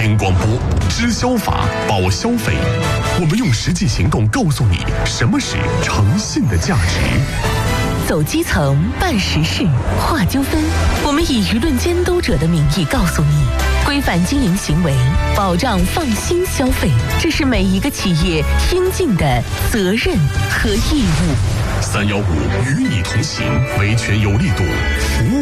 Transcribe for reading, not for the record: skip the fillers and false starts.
听广播，知消法，保消费。我们用实际行动告诉你什么是诚信的价值。 走基层，办实事，化纠纷。我们以舆论监督者的名义告诉你，规范经营行为，保障放心消费，这是每一个企业应尽的责任和义务。 315与你同行，维权有力度，服务